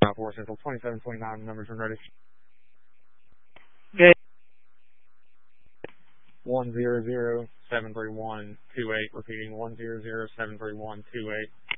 South 4 Central, 2729, numbers when ready. Okay. 100-731-28, repeating 100-731-28.